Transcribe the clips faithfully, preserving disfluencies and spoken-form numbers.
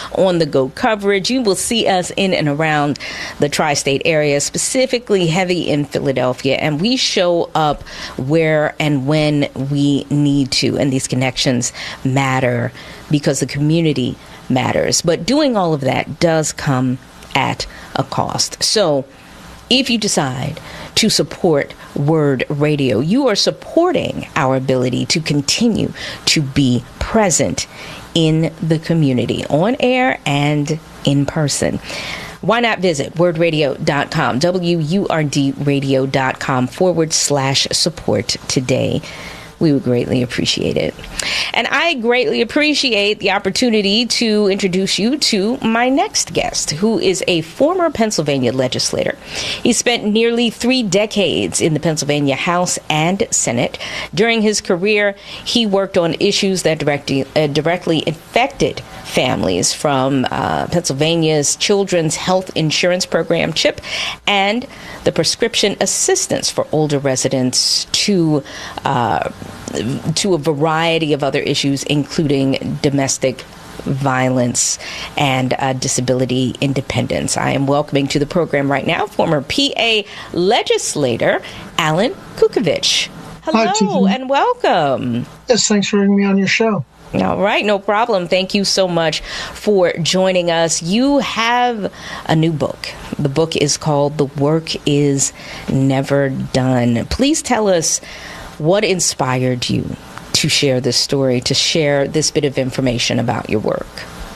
on-the-go coverage. You will see us in and around the tri-state area, specifically heavy in Philadelphia, and we show up where and when we need to. And these connections matter because the community matters. But doing all of that does come at a cost. So if you decide to support Word Radio, you are supporting our ability to continue to be present in the community, on air and in person. Why not visit word radio dot com, W U R D radio dot com forward slash support today. We would greatly appreciate it. And I greatly appreciate the opportunity to introduce you to my next guest, who is a former Pennsylvania legislator. He spent nearly three decades in the Pennsylvania House and Senate. During his career, he worked on issues that directly, uh, directly affected families, from uh, Pennsylvania's Children's Health Insurance Program, CHIP, and the prescription assistance for older residents to uh, to a variety of other issues, including domestic violence and uh, disability independence. I am welcoming to the program right now former P A legislator Alan Kukovich. Hello. Hi, and welcome. Yes, thanks for having me on your show. All right, no problem. Thank you so much for joining us. You have a new book. The book is called The Work Is Never Done. Please tell us what inspired you to share this story, to share this bit of information about your work.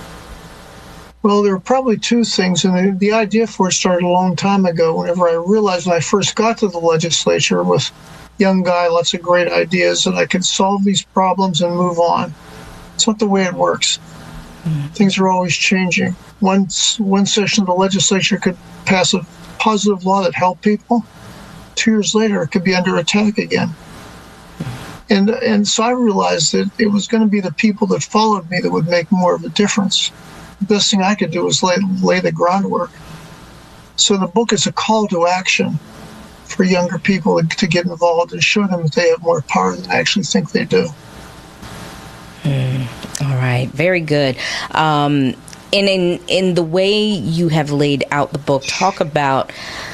Well, there were probably two things, and the, the idea for it started a long time ago. Whenever I realized when I first got to the legislature with young guy, lots of great ideas, that I could solve these problems and move on. It's not the way it works. Mm. Things are always changing. One, one session of the legislature could pass a positive law that helped people. Two years later, it could be under attack again. And and so I realized that it was going to be the people that followed me that would make more of a difference. The best thing I could do was lay, lay the groundwork. So the book is a call to action for younger people to get involved and show them that they have more power than I actually think they do. Mm, all right. Very good. Um, and in, in the way you have laid out the book, talk about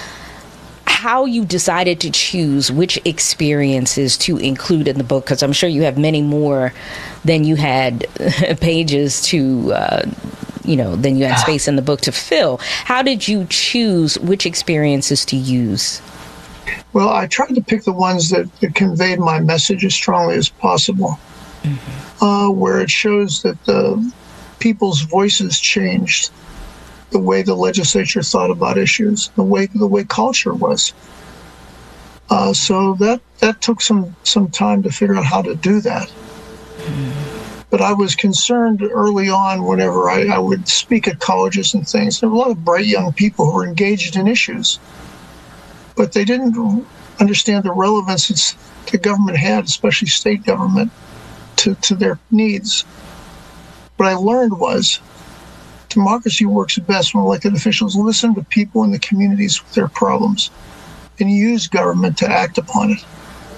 how you decided to choose which experiences to include in the book, because I'm sure you have many more than you had pages to, uh, you know, than you had space in the book to fill. How did you choose which experiences to use? Well, I tried to pick the ones that, that conveyed my message as strongly as possible, mm-hmm. uh, where it shows that the people's voices changed, the way the legislature thought about issues, the way the way culture was. Uh, so that that took some some time to figure out how to do that. Mm. But I was concerned early on whenever I, I would speak at colleges and things. There were a lot of bright young people who were engaged in issues, but they didn't understand the relevance that the government had, especially state government, to, to their needs. What I learned was democracy works best when elected officials listen to people in the communities with their problems and use government to act upon it.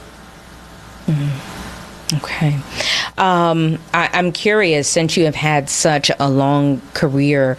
Mm. Okay. Um, I, I'm curious, since you have had such a long career,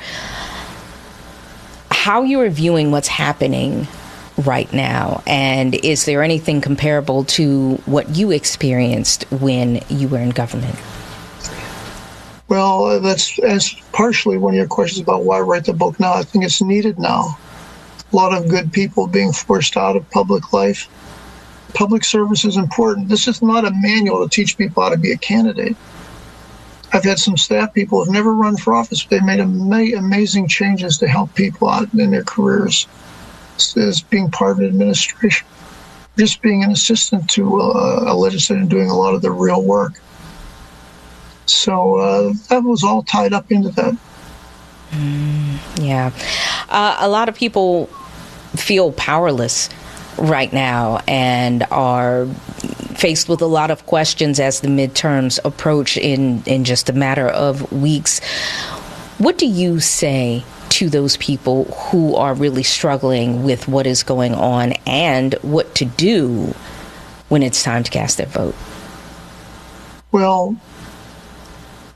how you're viewing what's happening right now, and is there anything comparable to what you experienced when you were in government? Well, that's, that's partially one of your questions about why write the book now. I think it's needed now. A lot of good people being forced out of public life. Public service is important. This is not a manual to teach people how to be a candidate. I've had some staff people who have never run for office, but they've made ama- amazing changes to help people out in their careers as being part of an administration. Just being an assistant to a, a legislator and doing a lot of the real work. So uh, that was all tied up into that. Mm, yeah. Uh, a lot of people feel powerless right now and are faced with a lot of questions as the midterms approach in, in just a matter of weeks. What do you say to those people who are really struggling with what is going on and what to do when it's time to cast their vote? Well,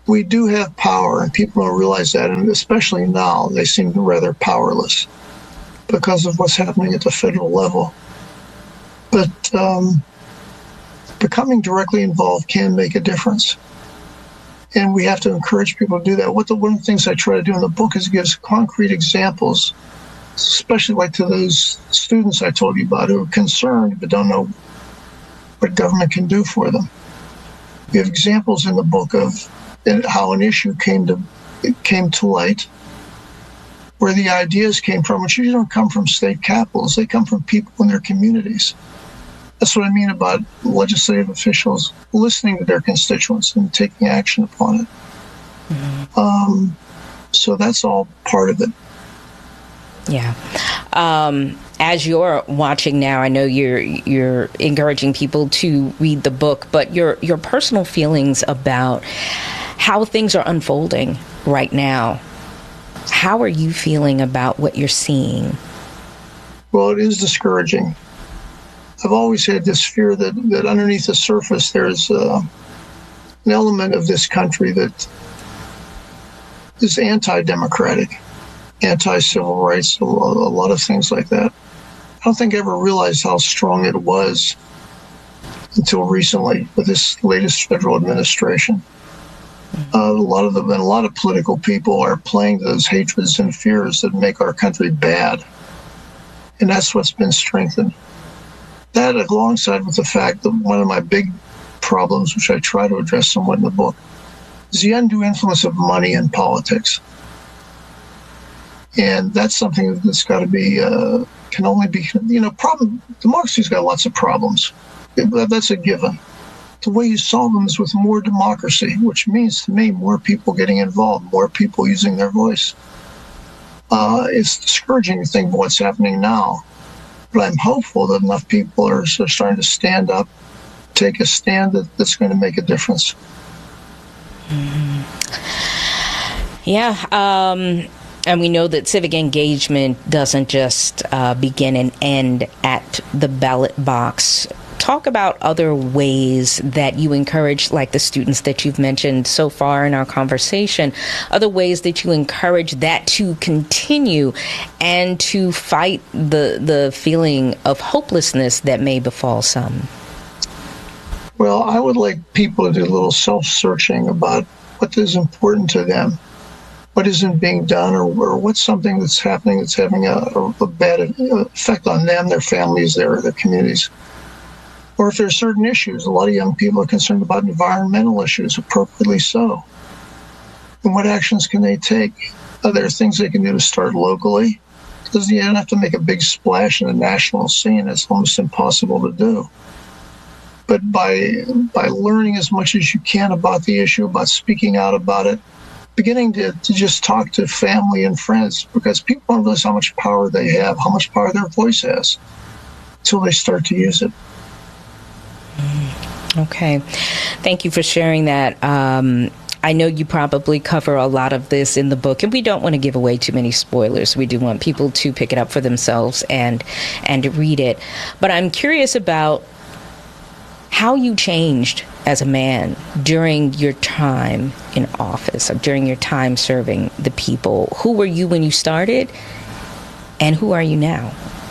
we do have power, and people don't realize that, and especially now, they seem rather powerless because of what's happening at the federal level. But um, becoming directly involved can make a difference. And we have to encourage people to do that. What the, one of the things I try to do in the book is gives concrete examples, especially like to those students I told you about who are concerned but don't know what government can do for them. We have examples in the book of how an issue came to came to light, where the ideas came from, which usually don't come from state capitals. They come from people in their communities. That's what I mean about legislative officials listening to their constituents and taking action upon it. Mm-hmm. Um, so that's all part of it. Yeah. Um, as you're watching now, I know you're you're encouraging people to read the book, but your your personal feelings about how things are unfolding right now. How are you feeling about what you're seeing? Well, it is discouraging. I've always had this fear that, that underneath the surface there's uh, an element of this country that is anti-democratic, anti-civil rights, a lot of things like that. I don't think I ever realized how strong it was until recently with this latest federal administration. Uh, a lot of them and a lot of political people are playing those hatreds and fears that make our country bad. And that's what's been strengthened. That, alongside with the fact that one of my big problems, which I try to address somewhat in the book, is the undue influence of money in politics. And that's something that's got to be, uh, can only be, you know, problem. Democracy's got lots of problems. That's a given. The way you solve them is with more democracy, which means to me more people getting involved, more people using their voice. Uh, it's discouraging to think of what's happening now. But I'm hopeful that enough people are, are starting to stand up, take a stand that, that's going to make a difference. Mm-hmm. Yeah. Um, and we know that civic engagement doesn't just uh, begin and end at the ballot box. Talk about other ways that you encourage, like the students that you've mentioned so far in our conversation, other ways that you encourage that to continue and to fight the the feeling of hopelessness that may befall some. Well, I would like people to do a little self-searching about what is important to them, what isn't being done, or, or what's something that's happening that's having a, a bad effect on them, their families, their, their communities. Or if there are certain issues, a lot of young people are concerned about environmental issues, appropriately so. And what actions can they take? Are there things they can do to start locally? Because you don't have to make a big splash in the national scene. It's almost impossible to do. But by by learning as much as you can about the issue, about speaking out about it, beginning to, to just talk to family and friends, because people don't realize how much power they have, how much power their voice has, until they start to use it. Okay. Thank you for sharing that. Um, I know you probably cover a lot of this in the book, and we don't want to give away too many spoilers. We do want people to pick it up for themselves and and read it. But I'm curious about how you changed as a man during your time in office, or during your time serving the people. Who were you when you started, and who are you now?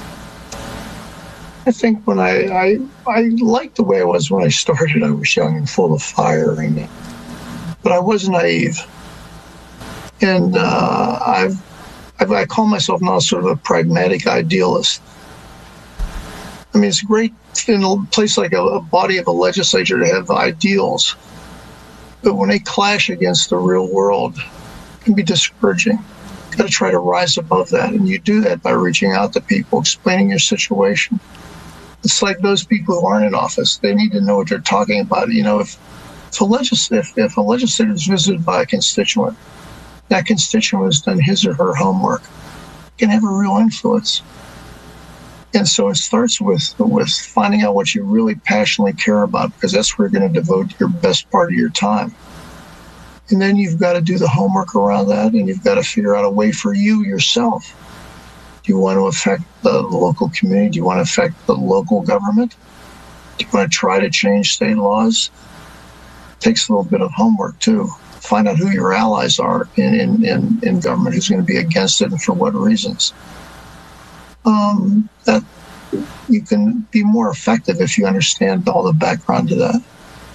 I think when I, I I liked the way I was when I started. I was young and full of fire, and, but I was naive. And uh, I've, I've I call myself now sort of a pragmatic idealist. I mean, it's great in a place like a, a body of a legislature to have ideals, but when they clash against the real world, it can be discouraging. You've got to try to rise above that, and you do that by reaching out to people, explaining your situation. It's like those people who aren't in office. They need to know what they're talking about. You know, if if a, legis- if, if a legislator is visited by a constituent, that constituent has done his or her homework, it can have a real influence. And so it starts with with finding out what you really passionately care about, because that's where you're going to devote your best part of your time. And then you've got to do the homework around that, and you've got to figure out a way for you yourself. Do you want to affect the local community? Do you want to affect the local government? Do you want to try to change state laws? It takes a little bit of homework, too. find out who your allies are in, in, in, in government, who's going to be against it and for what reasons. Um, that you can be more effective if you understand all the background to that.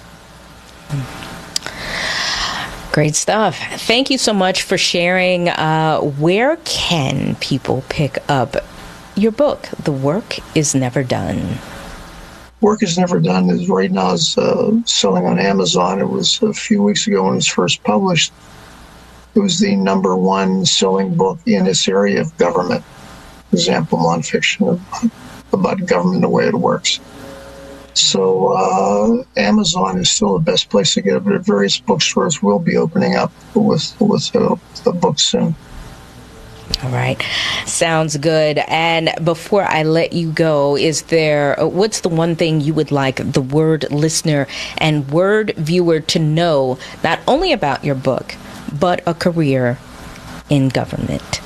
Great stuff. Thank you so much for sharing. Uh, where can people pick up your book, The Work Is Never Done? Work Is Never Done is right now is uh, selling on Amazon. It was a few weeks ago when it was first published. It was the number one selling book in this area of government, example nonfiction about, about government, the way it works. So uh, Amazon is still the best place to get it, but various bookstores will be opening up with with uh, the book soon. All right. Sounds good. And before I let you go, is there, what's the one thing you would like the Word listener and Word viewer to know, not only about your book, but a career in government?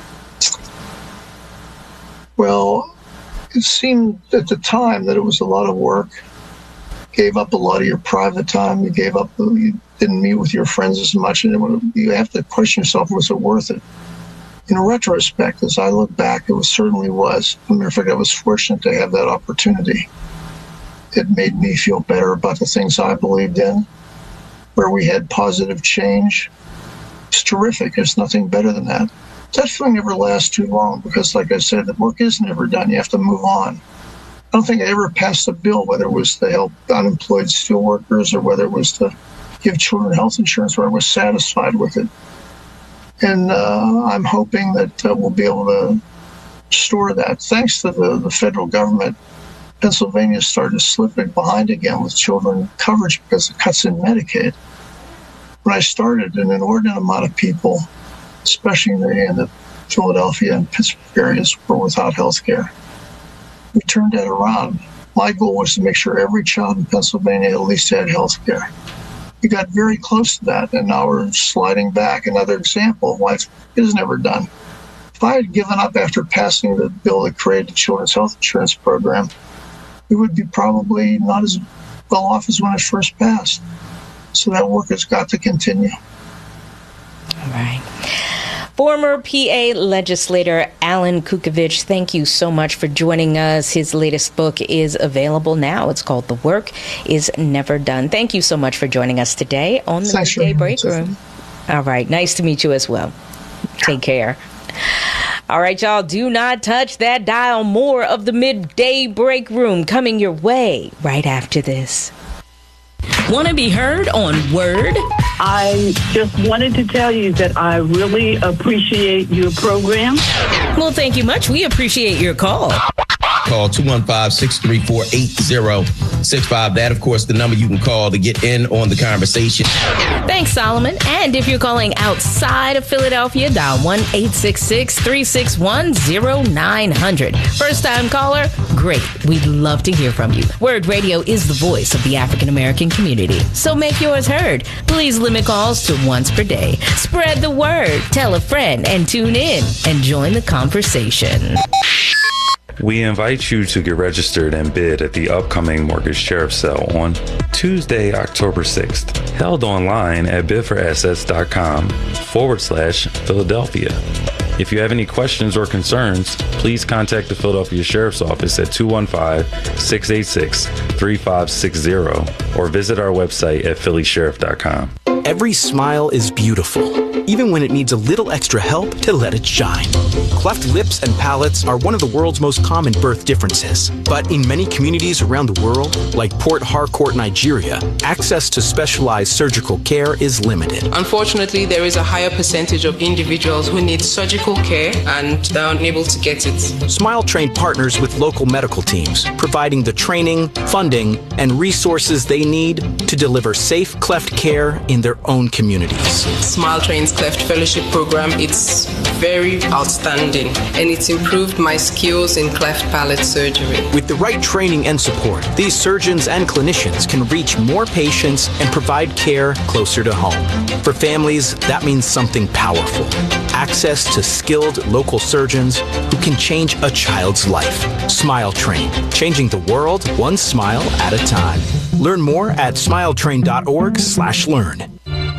Well, it seemed at the time that it was a lot of work. Gave up a lot of your private time. You gave up, you didn't meet with your friends as much. And you have to question yourself, was it worth it? In retrospect, as I look back, it was, certainly was. As a matter of fact, I was fortunate to have that opportunity. It made me feel better about the things I believed in, where we had positive change. It's terrific. There's nothing better than that. That feeling never lasts too long because, like I said, the work is never done. You have to move on. I don't think I ever passed a bill, whether it was to help unemployed steelworkers or whether it was to give children health insurance, where I was satisfied with it. And uh, I'm hoping that uh, we'll be able to restore that. Thanks to the, the federal government, Pennsylvania started slipping behind again with children coverage because of cuts in Medicaid. When I started, an inordinate amount of people, especially in the, in the Philadelphia and Pittsburgh areas, were without health care. We turned that around. My goal was to make sure every child in Pennsylvania at least had health care. We got very close to that, and now we're sliding back. Another example of why it is never done. If I had given up after passing the bill that created the Children's Health Insurance Program, we would be probably not as well off as when it first passed. So that work has got to continue. All right. Former P A legislator Alan Kukovich, thank you so much for joining us. His latest book is available now. It's called The Work Is Never Done. Thank you so much for joining us today on the Thanks Midday Break Room. All right. Nice to meet you as well. Take care. All right, y'all. Do not touch that dial. More of the Midday Break Room coming your way right after this. Want to be heard on Word? I just wanted to tell you that I really appreciate your program. Well, thank you much. We appreciate your call. Call two one five, six three four, eight zero six five. That, of course, the number you can call to get in on the conversation. Thanks, Solomon. And if you're calling outside of Philadelphia, dial one eight six six, three six one, zero nine zero zero. First-time caller? Great. We'd love to hear from you. Word Radio is the voice of the African-American community. So make yours heard. Please limit calls to once per day. Spread the word. Tell a friend and tune in and join the conversation. We invite you to get registered and bid at the upcoming mortgage sheriff sale on Tuesday, October sixth, held online at bidforassets.com forward slash Philadelphia. If you have any questions or concerns, please contact the Philadelphia Sheriff's Office at two one five, six eight six, three five six zero or visit our website at philly sheriff dot com. Every smile is beautiful, even when it needs a little extra help to let it shine. Cleft lips and palates are one of the world's most common birth differences. But in many communities around the world, like Port Harcourt, Nigeria, access to specialized surgical care is limited. Unfortunately, there is a higher percentage of individuals who need surgical care and they're unable to get it. Smile Train partners with local medical teams, providing the training, funding, and resources they need to deliver safe cleft care in their own communities. Smile Train's Cleft Fellowship Program, it's very outstanding and it's improved my skills in cleft palate surgery. With the right training and support, these surgeons and clinicians can reach more patients and provide care closer to home. For families, that means something powerful. Access to skilled local surgeons who can change a child's life. Smile Train, changing the world one smile at a time. Learn more at smiletrain.org slash learn.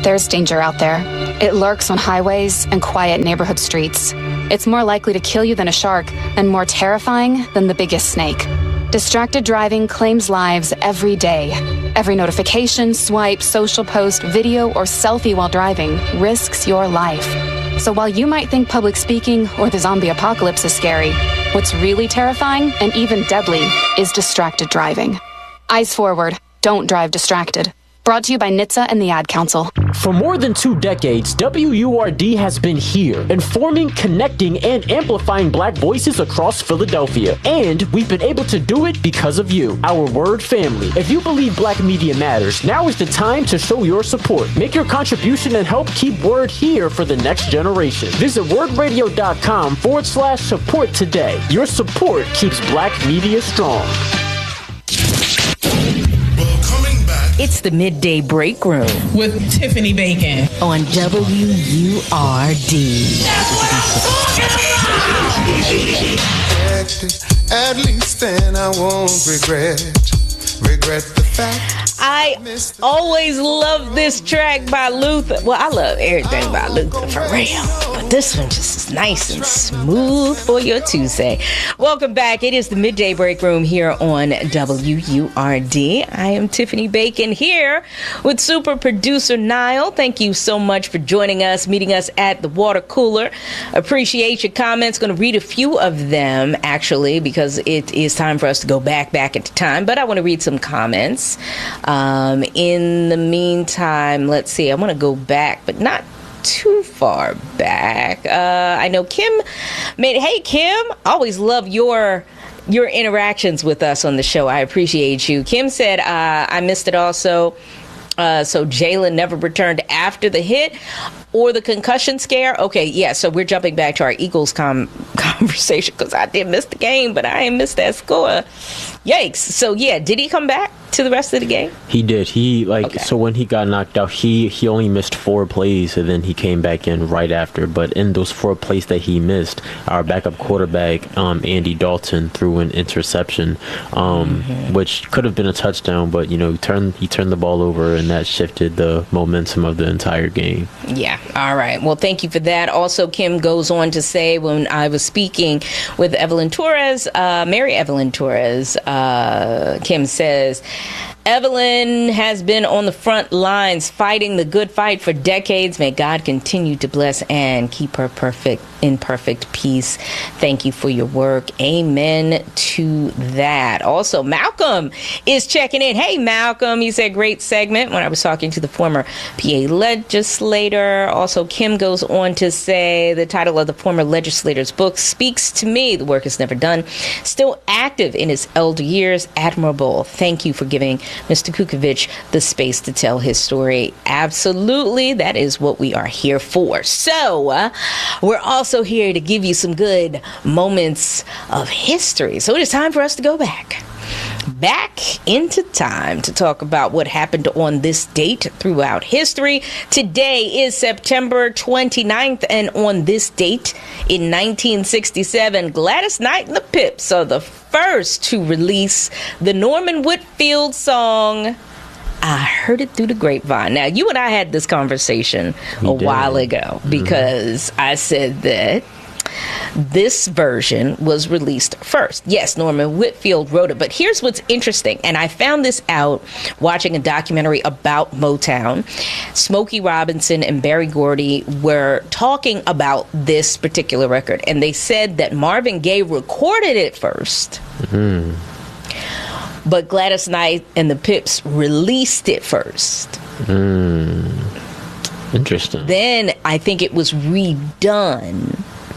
There's danger out there. It lurks on highways and quiet neighborhood streets. It's more likely to kill you than a shark, and more terrifying than the biggest snake. Distracted driving claims lives every day. Every notification, swipe, social post, video, or selfie while driving risks your life. So while you might think public speaking or the zombie apocalypse is scary, what's really terrifying and even deadly is distracted driving. Eyes forward. Don't drive distracted. Brought to you by N H T S A and the Ad Council. For more than two decades, W U R D has been here, informing, connecting, and amplifying Black voices across Philadelphia. And we've been able to do it because of you, our Word family. If you believe Black media matters, now is the time to show your support. Make your contribution and help keep Word here for the next generation. Visit wordradio.com forward slash support today. Your support keeps Black media strong. It's the Midday Break Room with Tiffany Bacon on W U R D. At least then I won't regret regret the fact. I always love this track by Luther. Well, I love everything by Luther, for real. But this one just is nice and smooth for your Tuesday. Welcome back. It is the Midday Break Room here on W U R D. I am Tiffany Bacon here with super producer Niall. Thank you so much for joining us, meeting us at the water cooler. Appreciate your comments. Going to read a few of them, actually, because it is time for us to go back, back into time. But I want to read some comments. Um, in the meantime, let's see. I want to go back, but not too far back. Uh, I know Kim made. Hey, Kim, always love your your interactions with us on the show. I appreciate you. Kim said, uh, I missed it also. Uh, so Jalen never returned after the hit or the concussion scare. Okay, yeah, so we're jumping back to our Eagles com- conversation because I did miss the game, but I ain't missed that score. Yikes. So, yeah, did he come back to the rest of the game? He did. He, like, okay. So when he got knocked out, he, he only missed four plays, and then he came back in right after. But in those four plays that he missed, our backup quarterback, um, Andy Dalton, threw an interception, um, mm-hmm. which could have been a touchdown, but, you know, he turned, he turned the ball over, and that shifted the momentum of the entire game. Yeah. All right. Well, thank you for that. Also, Kim goes on to say, when I was speaking with Evelyn Torres, uh, Mary Evelyn Torres, uh, Kim says, Evelyn has been on the front lines fighting the good fight for decades. May God continue to bless and keep her perfect in perfect peace. Thank you for your work. Amen to that. Also, Malcolm is checking in. Hey, Malcolm, you said great segment when I was talking to the former P A legislator. Also, Kim goes on to say the title of the former legislator's book speaks to me. The work is never done. Still active in his elder years. Admirable. Thank you for giving Mister Kukovic the space to tell his story. Absolutely. That is what we are here for. So, uh, we're also here to give you some good moments of history. So it is time for us to go back. Back into time to talk about what happened on this date throughout history. Today is September twenty-ninth, and on this date in nineteen sixty-seven, Gladys Knight and the Pips are the first to release the Norman Whitfield song, I Heard It Through the Grapevine. Now, you and I had this conversation we a did. while ago because mm-hmm. I said that this version was released first. Yes, Norman Whitfield wrote it, but here's what's interesting, and I found this out watching a documentary about Motown. Smokey Robinson and Berry Gordy were talking about this particular record, and they said that Marvin Gaye recorded it first. Mm-hmm. But Gladys Knight and the Pips released it first. Mm. Interesting. Then I think it was redone.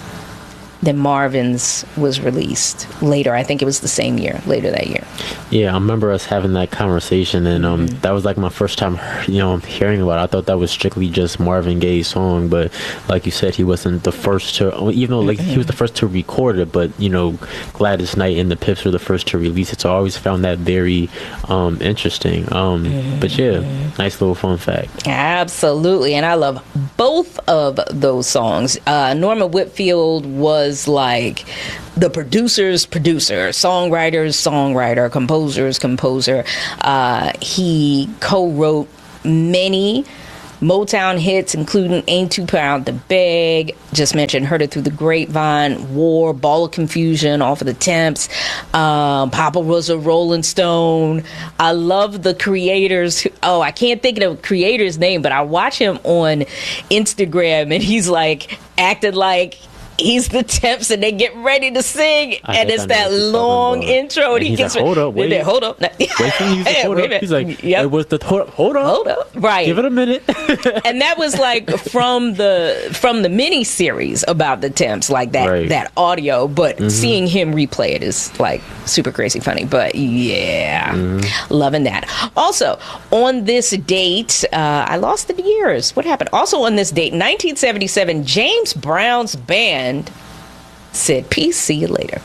Then Marvin's was released later. I think it was the same year, later that year. Yeah, I remember us having that conversation, and um, mm-hmm. that was like my first time, you know, hearing about it. I thought that was strictly just Marvin Gaye's song, but like you said, he wasn't the first to, even though like mm-hmm. he was the first to record it, but you know, Gladys Knight and the Pips were the first to release it. So I always found that very um, interesting. Um, mm-hmm. But yeah, nice little fun fact. Absolutely, and I love both of those songs. Uh, Norman Whitfield was like the producer's producer, songwriter's songwriter, composer's composer. Uh, he co-wrote many Motown hits, including Ain't Too Proud to Beg, just mentioned Heard It Through the Grapevine, War, Ball of Confusion, Off of the Temps, um, Papa was a Rolling Stone. I love the creators. Who, oh, I can't think of the creator's name, but I watch him on Instagram, and he's like acted like he's the Temps, and they get ready to sing, I and it's that long intro, and, and he gets like, hold up, wait, wait, hold up, wait for you to hold up. He's like, yep. Hey, what's the hold up, hold up, hold up, right? Give it a minute. And that was like from the from the mini series about the Temps, like that right. that audio. But mm-hmm. seeing him replay it is like super crazy funny. But yeah, mm-hmm. loving that. Also, on this date, uh, I lost the years. What happened? Also on this date, nineteen seventy-seven, James Brown's band said, peace, see you later.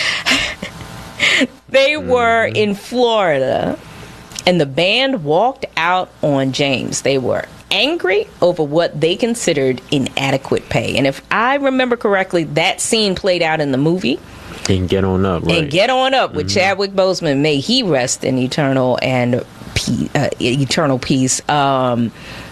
They were mm-hmm. in Florida, and the band walked out on James. They were angry over what they considered inadequate pay. And if I remember correctly, that scene played out in the movie. And Get On Up, right? And Get On Up with mm-hmm. Chadwick Boseman. May he rest in eternal and pe- uh, eternal peace. Um,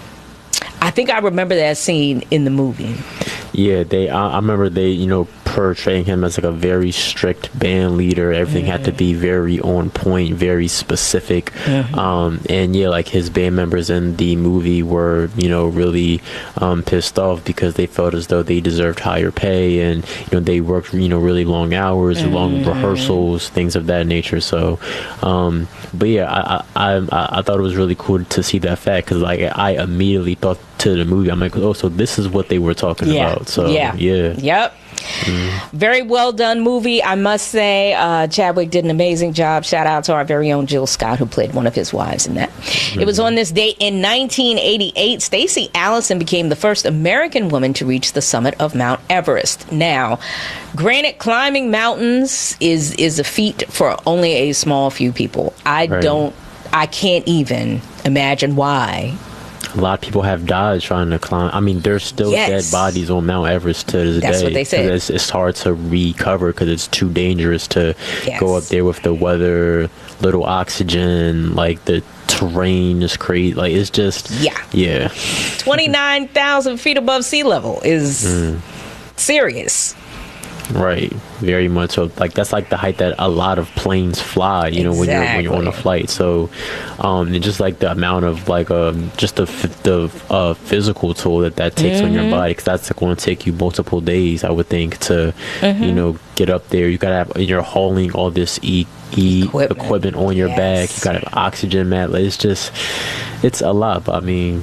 I think I remember that scene in the movie. Yeah, they. I, I remember they, you know, portraying him as like a very strict band leader. Everything mm-hmm. had to be very on point, very specific. Mm-hmm. Um, and yeah, like his band members in the movie were, you know, really um, pissed off because they felt as though they deserved higher pay, and you know they worked, you know, really long hours, mm-hmm. long rehearsals, things of that nature. So, um, but yeah, I, I I I thought it was really cool to see that fact because like I immediately thought to the movie, I'm like, oh, so this is what they were talking yeah. about. So yeah, yeah, yep. Mm. Very well done movie, I must say. uh, Chadwick did an amazing job. Shout out to our very own Jill Scott, who played one of his wives in that. Mm-hmm. It was on this date in nineteen eighty-eight. Stacey Allison became the first American woman to reach the summit of Mount Everest. Now, granted, climbing mountains is is a feat for only a small few people. I right. don't I can't even imagine why. A lot of people have died trying to climb. I mean, there's still yes. dead bodies on Mount Everest to this That's day. What they say. It's, it's hard to recover because it's too dangerous to yes. go up there with the weather, little oxygen, like the terrain is crazy. Like it's just yeah, yeah. twenty-nine thousand feet above sea level is mm. serious. Right, very much so. Like that's like the height that a lot of planes fly. You know, exactly. when you're when you're on a flight. So, um, and just like the amount of like um, just the the uh, physical toll that that takes mm-hmm. on your body, because that's going to take you multiple days, I would think, to mm-hmm. you know get up there. You gotta have you're hauling all this e e equipment, equipment on your yes. back. You gotta have oxygen mat. It's just it's a lot. But I mean.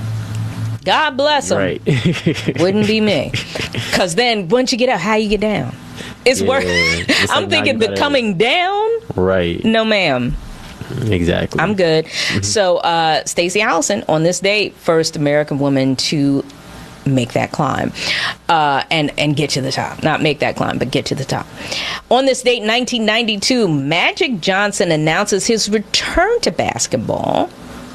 God bless them. Right. Wouldn't be me. Because then once you get up, how you get down? It's yeah, worth it's I'm like thinking the coming down. Right. No, ma'am. Exactly. I'm good. Mm-hmm. So, uh, Stacey Allison, on this date, first American woman to make that climb uh, and, and get to the top. Not make that climb, but get to the top. On this date, nineteen ninety-two, Magic Johnson announces his return to basketball.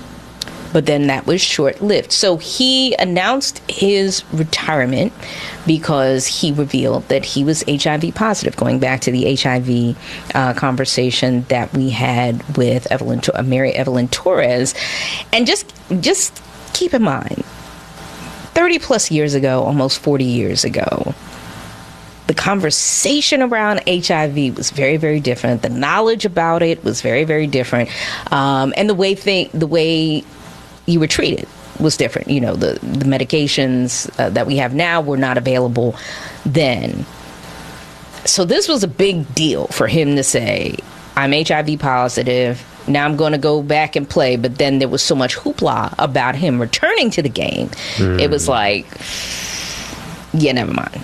But then that was short-lived. So he announced his retirement because he revealed that he was H I V positive, going back to the H I V uh, conversation that we had with Evelyn, uh, Mary Evelyn Torres. And just, just keep in mind, thirty plus years ago, almost forty years ago, the conversation around H I V was very, very different. The knowledge about it was very, very different. Um, and the way th- the way you were treated was different. You know, the, the medications uh, that we have now were not available then. So this was a big deal for him to say, I'm H I V positive. Now I'm going to go back and play. But then there was so much hoopla about him returning to the game. Mm. It was like, yeah, never mind.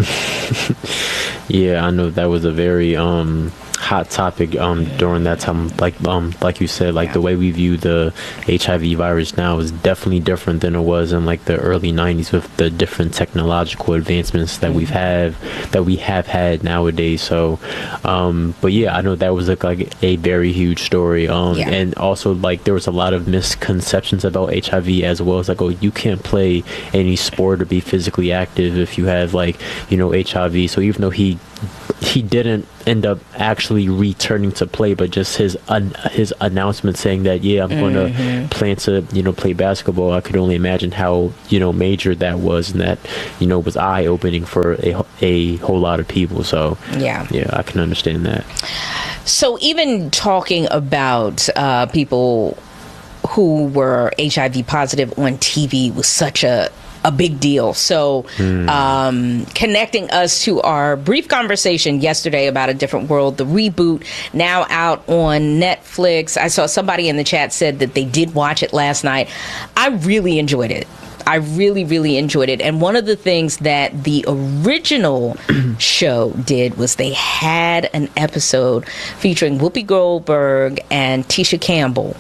Yeah, I know that was a very um hot topic um during that time. Like um like you said, like yeah. the way we view the H I V virus now is definitely different than it was in like the early nineties with the different technological advancements that mm-hmm. we've have that we have had nowadays. So um but yeah, I know that was like, like a very huge story. Um yeah. And also like there was a lot of misconceptions about H I V as well. It's like, oh, you can't play any sport or be physically active if you have like, you know, H I V. So even though he he didn't end up actually returning to play, but just his un- his announcement saying that, yeah, I'm going to Mhm. plan to, you know, play basketball. I could only imagine how, you know, major that was, and that, you know, was eye opening for a a whole lot of people. So Yeah. yeah, I can understand that. So even talking about uh, people who were H I V positive on T V was such a a big deal. So Mm. um, connecting us to our brief conversation yesterday about A Different World, the reboot, now out on Netflix. I saw somebody in the chat said that they did watch it last night. I really enjoyed it. I really, really enjoyed it. And one of the things that the original show did was they had an episode featuring Whoopi Goldberg and Tisha Campbell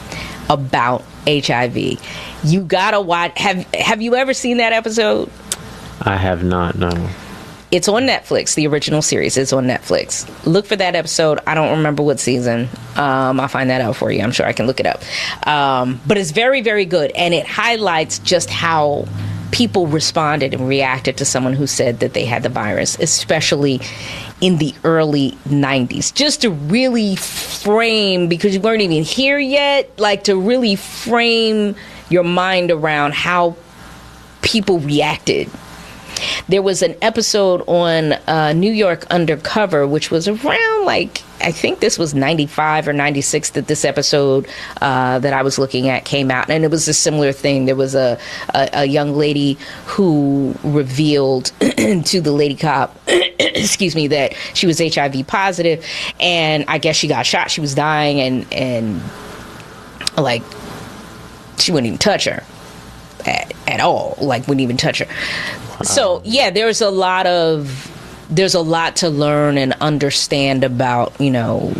about H I V. You gotta watch. Have Have you ever seen that episode? I have not, no. It's on Netflix. The original series is on Netflix. Look for that episode. I don't remember what season. Um, I'll find that out for you. I'm sure I can look it up. Um, but it's very, very good, and it highlights just how people responded and reacted to someone who said that they had the virus, especially in the early nineties. Just to really frame, because you weren't even here yet, like to really frame your mind around how people reacted. There was an episode on uh, New York Undercover, which was around, like, I think this was ninety-five or ninety-six that this episode uh, that I was looking at came out. And it was a similar thing. There was a, a, a young lady who revealed to the lady cop, excuse me, that she was H I V positive. And I guess she got shot. She was dying, and, and like, she wouldn't even touch her at, at all. Like, wouldn't even touch her. So, yeah, there's a lot of, there's a lot to learn and understand about, you know,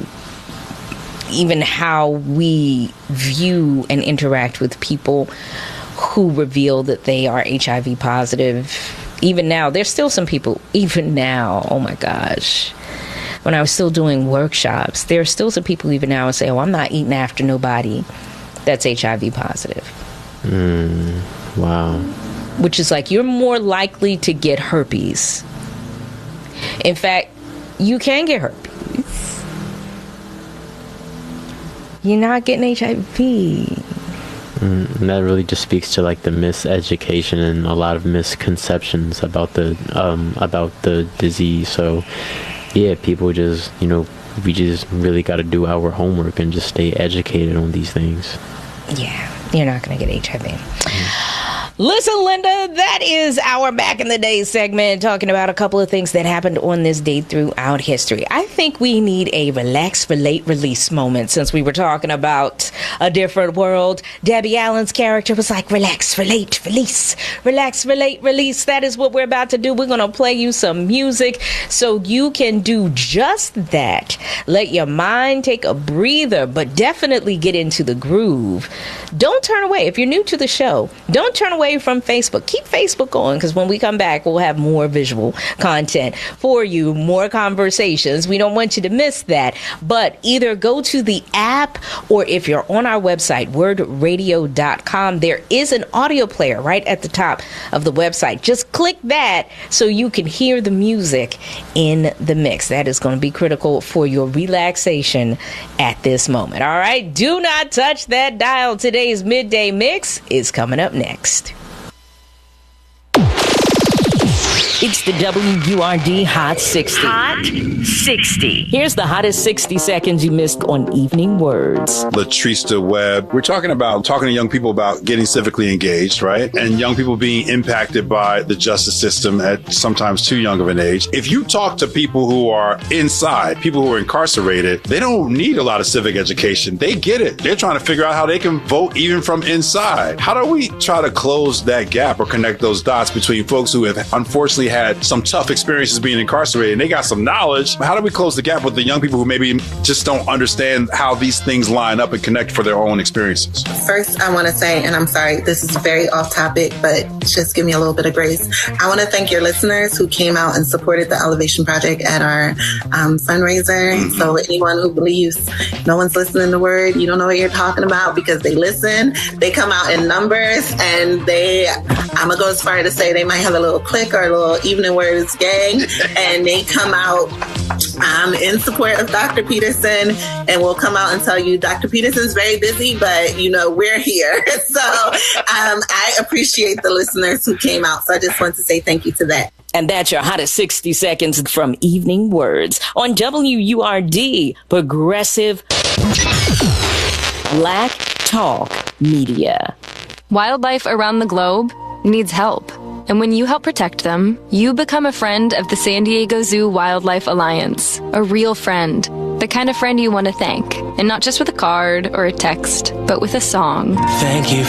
even how we view and interact with people who reveal that they are H I V positive. Even now, there's still some people, even now, oh my gosh, when I was still doing workshops, there are still some people even now who say, oh, I'm not eating after nobody that's H I V positive. Mm, wow. Which is like, you're more likely to get herpes. In fact, you can get herpes. You're not getting H I V. Mm, and that really just speaks to like the miseducation and a lot of misconceptions about the um, about the disease. So yeah, people just, you know, we just really got to do our homework and just stay educated on these things. Yeah, you're not going to get H I V. Mm. Listen, Linda, that is our Back in the Day segment, talking about a couple of things that happened on this day throughout history. I think we need a relax, relate, release moment, since we were talking about A Different World. Debbie Allen's character was like, relax, relate, release, relax, relate, release. That is what we're about to do. We're going to play you some music so you can do just that. Let your mind take a breather, but definitely get into the groove. Don't turn away. If you're new to the show, don't turn away from Facebook. Keep Facebook on, because when we come back, we'll have more visual content for you, more conversations. We don't want you to miss that. But either go to the app, or if you're on our website, word radio dot com, there is an audio player right at the top of the website. Just click that so you can hear the music in the mix. That is going to be critical for your relaxation at this moment. All right, do not touch that dial. Today's Midday Mix is coming up next. It's the W U R D Hot sixty. Hot sixty. Here's the hottest sixty seconds you missed on Evening Words. Latrista Webb. We're talking about talking to young people about getting civically engaged, right? And young people being impacted by the justice system at sometimes too young of an age. If you talk to people who are inside, people who are incarcerated, they don't need a lot of civic education. They get it. They're trying to figure out how they can vote even from inside. How do we try to close that gap or connect those dots between folks who have unfortunately had some tough experiences being incarcerated and they got some knowledge? How do we close the gap with the young people who maybe just don't understand how these things line up and connect for their own experiences? First, I want to say, and I'm sorry, this is very off topic, but just give me a little bit of grace. I want to thank your listeners who came out and supported the Elevation Project at our um, fundraiser. Mm-hmm. So anyone who believes no one's listening to Word, you don't know what you're talking about, because they listen, they come out in numbers, and they, I'm going to go as far to say they might have a little click or a little Evening Words gang, and they come out um, in support of Doctor Peterson, and we'll come out and tell you Doctor Peterson's very busy, but, you know, we're here. So um, I appreciate the listeners who came out. So I just want to say thank you to that. And that's your hottest sixty seconds from Evening Words on W U R D, Progressive Black Talk Media. Wildlife around the globe needs help. And when you help protect them, you become a friend of the San Diego Zoo Wildlife Alliance. A real friend. The kind of friend you want to thank. And not just with a card or a text, but with a song. Thank you